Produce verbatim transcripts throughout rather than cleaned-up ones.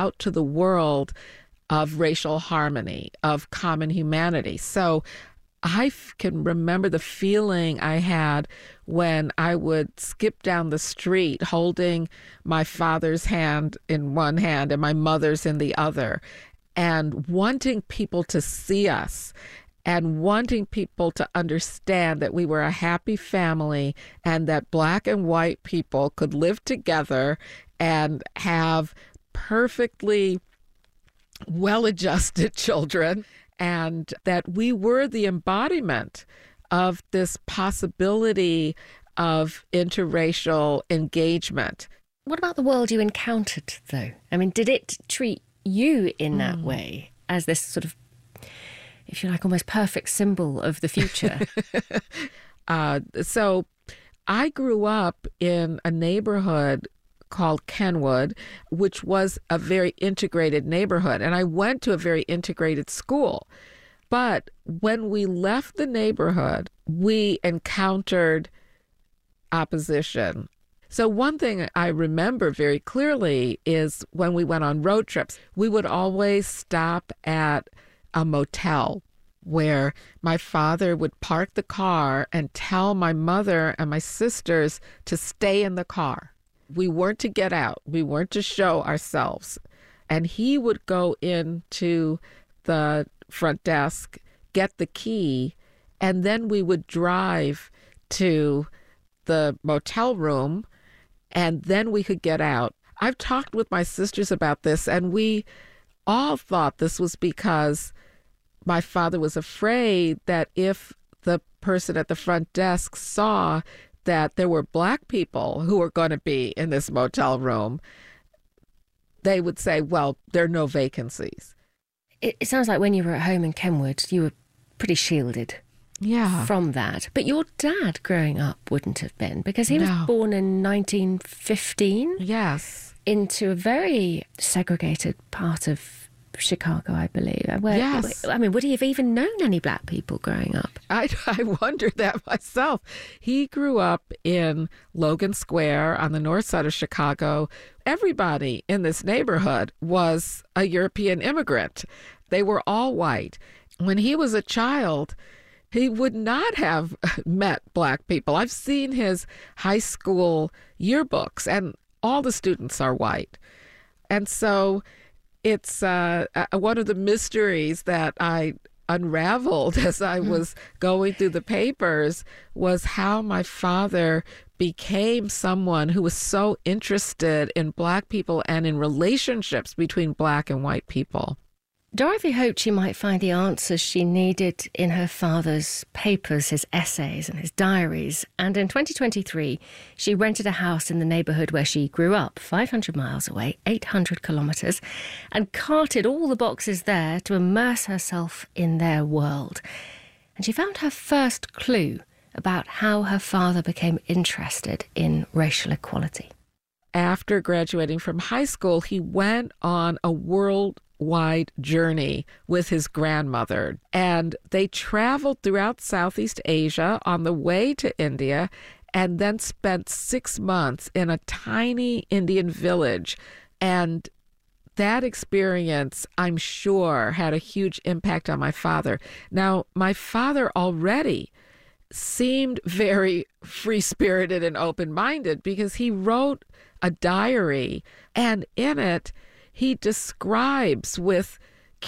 out to the world of racial harmony, of common humanity. So I f- can remember the feeling I had when I would skip down the street holding my father's hand in one hand and my mother's in the other, and wanting people to see us and wanting people to understand that we were a happy family and that Black and white people could live together and have perfectly well-adjusted children, and that we were the embodiment of this possibility of interracial engagement. What about the world you encountered, though? I mean, did it treat you in that mm. way, as this sort of, if you like, almost perfect symbol of the future? uh, so I grew up in a neighborhood called Kenwood, which was a very integrated neighborhood. And I went to a very integrated school. But when we left the neighborhood, we encountered opposition. So one thing I remember very clearly is when we went on road trips, we would always stop at a motel where my father would park the car and tell my mother and my sisters to stay in the car. We weren't to get out. We weren't to show ourselves. And he would go into the front desk, get the key, and then we would drive to the motel room, and then we could get out. I've talked with my sisters about this, and we all thought this was because my father was afraid that if the person at the front desk saw that there were Black people who were going to be in this motel room, they would say, well, there are no vacancies. It, it sounds like when you were at home in Kenwood, you were pretty shielded yeah. from that. But your dad growing up wouldn't have been, because he no. was born in nineteen fifteen. Yes. Into a very segregated part of Chicago, I believe. Where, yes. I mean, would he have even known any Black people growing up? I, I wondered that myself. He grew up in Logan Square on the north side of Chicago. Everybody in this neighborhood was a European immigrant. They were all white. When he was a child, he would not have met Black people. I've seen his high school yearbooks, and all the students are white. And so it's uh, one of the mysteries that I unraveled as I was going through the papers was how my father became someone who was so interested in Black people and in relationships between Black and white people. Dorothy hoped she might find the answers she needed in her father's papers, his essays and his diaries. And in twenty twenty-three, she rented a house in the neighbourhood where she grew up, five hundred miles away, eight hundred kilometres, and carted all the boxes there to immerse herself in their world. And she found her first clue about how her father became interested in racial equality. After graduating from high school, he went on a world wide journey with his grandmother, and they traveled throughout Southeast Asia on the way to India, and then spent six months in a tiny Indian village. And that experience, I'm sure, had a huge impact on my father. Now, my father already seemed very free-spirited and open-minded because he wrote a diary, and in it he describes with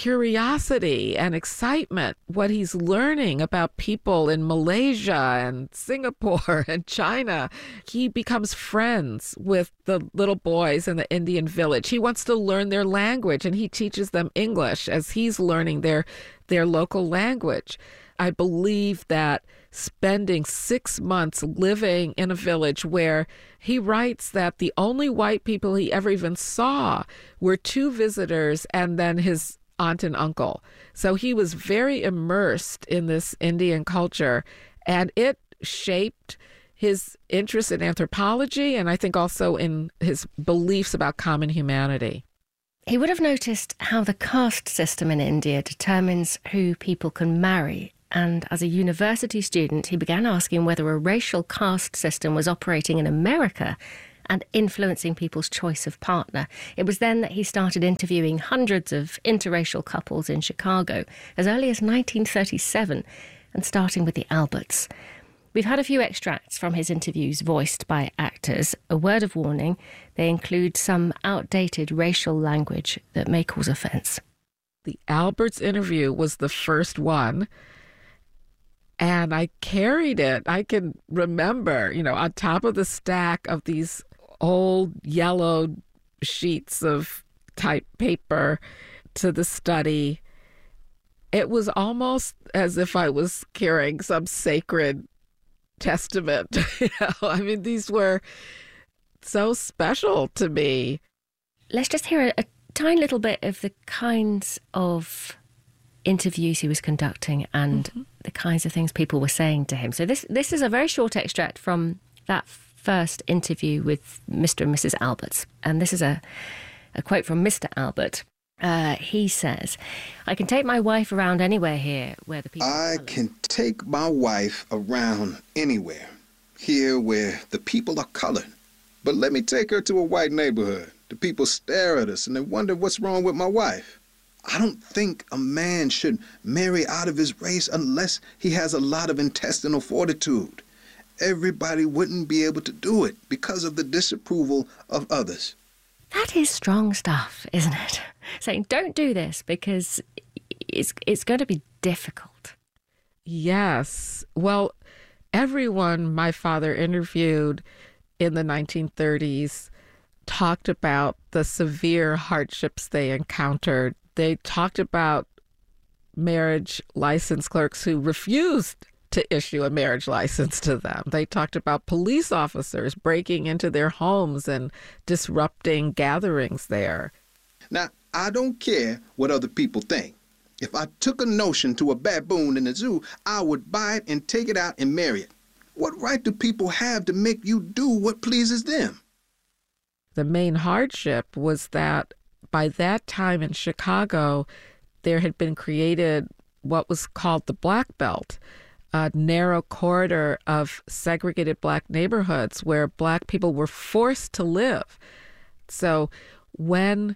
curiosity and excitement what he's learning about people in Malaysia and Singapore and China. He becomes friends with the little boys in the Indian village. He wants to learn their language, and he teaches them English as he's learning their their local language. I believe that spending six months living in a village where he writes that the only white people he ever even saw were two visitors and then his aunt and uncle. So he was very immersed in this Indian culture, and it shaped his interest in anthropology and I think also in his beliefs about common humanity. He would have noticed how the caste system in India determines who people can marry. And as a university student, he began asking whether a racial caste system was operating in America and influencing people's choice of partner. It was then that he started interviewing hundreds of interracial couples in Chicago as early as nineteen thirty-seven, and starting with the Alberts. We've had a few extracts from his interviews voiced by actors. A word of warning, they include some outdated racial language that may cause offence. The Alberts interview was the first one, and I carried it. I can remember, you know, on top of the stack of these old yellow sheets of type paper to the study. It was almost as if I was carrying some sacred testament. You know, I mean, these were so special to me. Let's just hear a, a tiny little bit of the kinds of interviews he was conducting and mm-hmm. the kinds of things people were saying to him. So this this is a very short extract from that first interview with Mister and Missus Alberts. And this is a, a quote from Mister Albert. Uh, he says, I can take my wife around anywhere here where the people... I can take my wife around anywhere here where the people are colored. But let me take her to a white neighborhood. The people stare at us and they wonder what's wrong with my wife. I don't think a man should marry out of his race unless he has a lot of intestinal fortitude. Everybody wouldn't be able to do it because of the disapproval of others. That is strong stuff, isn't it? Saying, don't do this because it's it's going to be difficult. Yes. Well, everyone my father interviewed in the nineteen thirties talked about the severe hardships they encountered. They talked about marriage license clerks who refused to issue a marriage license to them. They talked about police officers breaking into their homes and disrupting gatherings there. Now, I don't care what other people think. If I took a notion to a baboon in the zoo, I would buy it and take it out and marry it. What right do people have to make you do what pleases them? The main hardship was that by that time in Chicago, there had been created what was called the Black Belt, a narrow corridor of segregated black neighborhoods where black people were forced to live. So when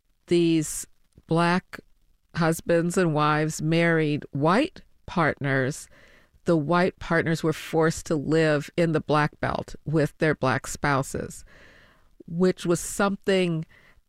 these black husbands and wives married white partners, the white partners were forced to live in the Black Belt with their black spouses, which was something,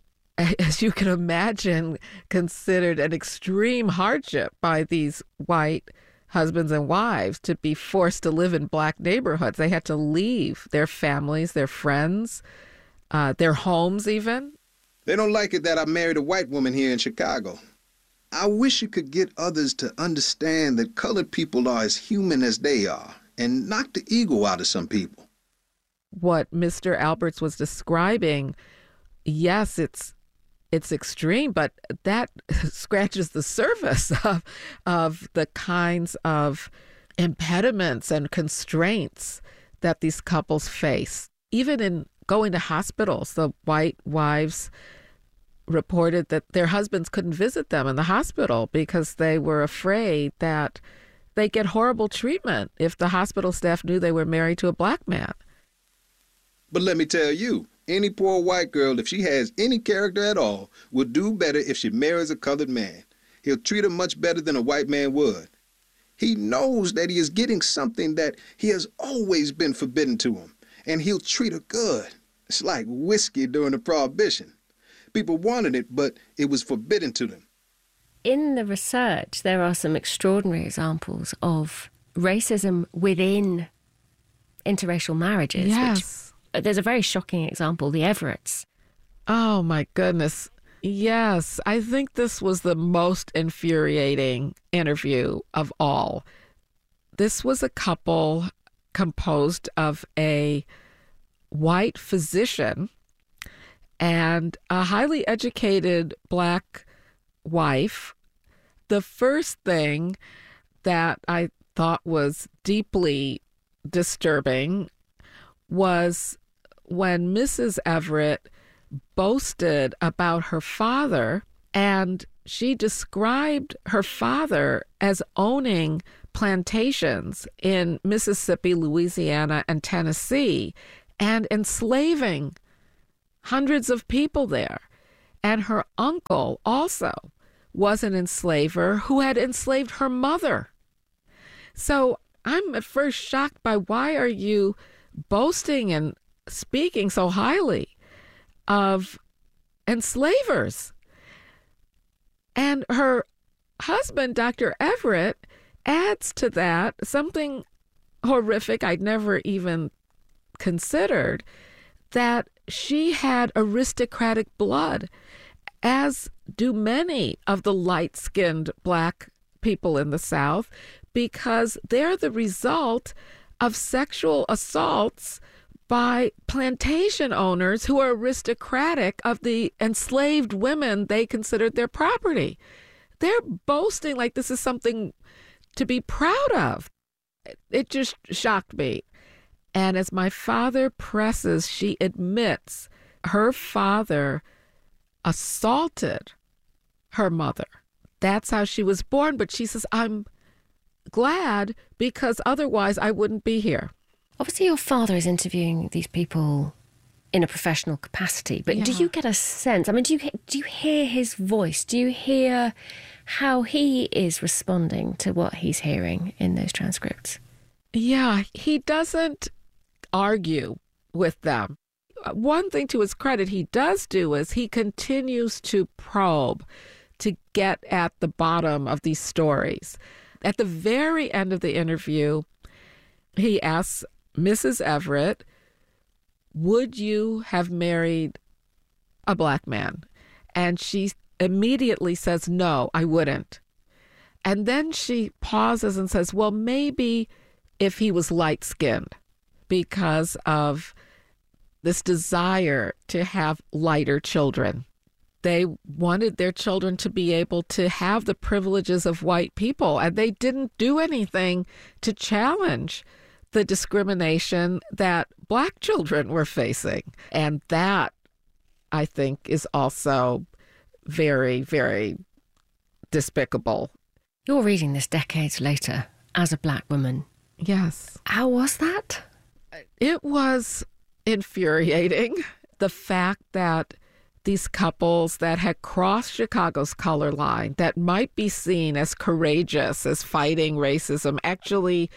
as you can imagine, considered an extreme hardship by these white husbands and wives to be forced to live in black neighborhoods. They had to leave their families, their friends, uh, their homes even. They don't like it that I married a white woman here in Chicago. I wish you could get others to understand that colored people are as human as they are and knock the ego out of some people. What Mister Alberts was describing, yes, it's it's extreme, but that scratches the surface of, of the kinds of impediments and constraints that these couples face. Even in going to hospitals, the white wives reported that their husbands couldn't visit them in the hospital because they were afraid that they'd get horrible treatment if the hospital staff knew they were married to a black man. But let me tell you, any poor white girl, if she has any character at all, will do better if she marries a colored man. He'll treat her much better than a white man would. He knows that he is getting something that he has always been forbidden to him, and he'll treat her good. It's like whiskey during the Prohibition. People wanted it, but it was forbidden to them. In the research, there are some extraordinary examples of racism within interracial marriages. Yes. Which, there's a very shocking example, the Everetts. Oh, my goodness. Yes, I think this was the most infuriating interview of all. This was a couple composed of a white physician and a highly educated black wife. The first thing that I thought was deeply disturbing was when Missus Everett boasted about her father, and she described her father as owning plantations in Mississippi, Louisiana, and Tennessee. and enslaving hundreds of people there. And her uncle also was an enslaver who had enslaved her mother. So I'm at first shocked by, why are you boasting and speaking so highly of enslavers? And her husband, Doctor Everett, adds to that something horrific I'd never even considered, that she had aristocratic blood, as do many of the light-skinned black people in the South, because they're the result of sexual assaults by plantation owners who are aristocratic of the enslaved women they considered their property. They're boasting like this is something to be proud of. It just shocked me. And as my father presses, she admits her father assaulted her mother. That's how she was born. But she says, I'm glad, because otherwise I wouldn't be here. Obviously, your father is interviewing these people in a professional capacity, but Yeah. do you get a sense? I mean, do you do you hear his voice? Do you hear how he is responding to what he's hearing in those transcripts? Yeah, he doesn't argue with them. One thing to his credit he does do is he continues to probe to get at the bottom of these stories. At the very end of the interview, he asks Missus Everett, would you have married a black man? And she immediately says, no, I wouldn't. And then she pauses and says, well, maybe if he was light-skinned, because of this desire to have lighter children. They wanted their children to be able to have the privileges of white people, and they didn't do anything to challenge the discrimination that black children were facing. And that, I think, is also very, very despicable. You're reading this decades later as a black woman. Yes. How was that? It was infuriating. The fact that these couples that had crossed Chicago's color line, that might be seen as courageous, as fighting racism, actually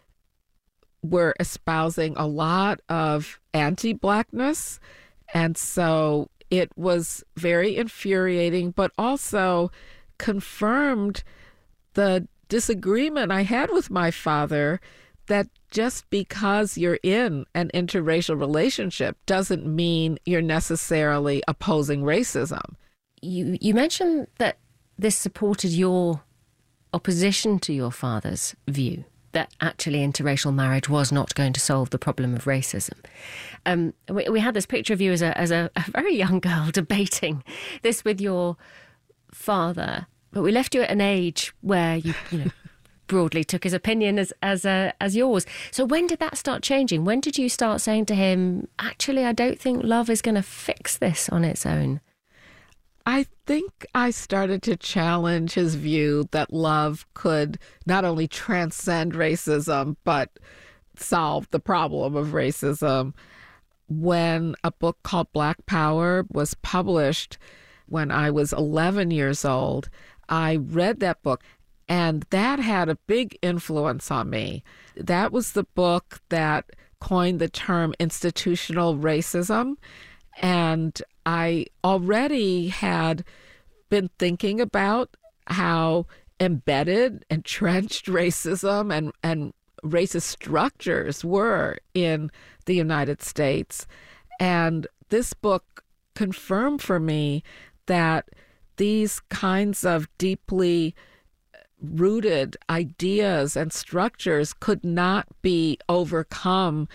were espousing a lot of anti-blackness. And so it was very infuriating, but also confirmed the disagreement I had with my father, that just because you're in an interracial relationship doesn't mean you're necessarily opposing racism. You you mentioned that this supported your opposition to your father's view that actually interracial marriage was not going to solve the problem of racism. Um, we, we had this picture of you as a as a, a very young girl debating this with your father, but we left you at an age where you you know broadly took his opinion as as uh, as yours. So when did that start changing? When did you start saying to him, actually, I don't think love is going to fix this on its own? I think I started to challenge his view that love could not only transcend racism, but solve the problem of racism. When a book called Black Power was published when I was eleven years old, I read that book, and that had a big influence on me. That was the book that coined the term institutional racism. And I already had been thinking about how embedded, entrenched racism and, and racist structures were in the United States. And this book confirmed for me that these kinds of deeply rooted ideas and structures could not be overcome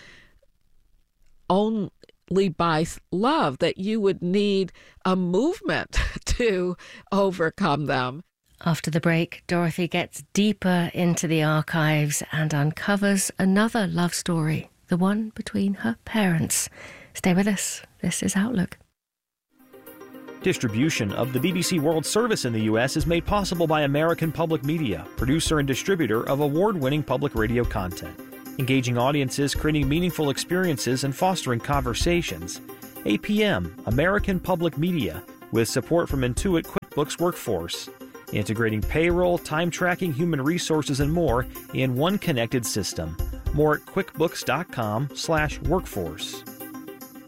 only by love, that you would need a movement to overcome them. After the break, Dorothy gets deeper into the archives and uncovers another love story, the one between her parents. Stay with us. This is Outlook. Distribution of the B B C World Service in the U S is made possible by American Public Media, producer and distributor of award-winning public radio content. engaging audiences, creating meaningful experiences, and fostering conversations. A P M, American Public Media, with support from Intuit QuickBooks Workforce, integrating payroll, time tracking, human resources, and more in one connected system. More at quickbooks.com slash workforce.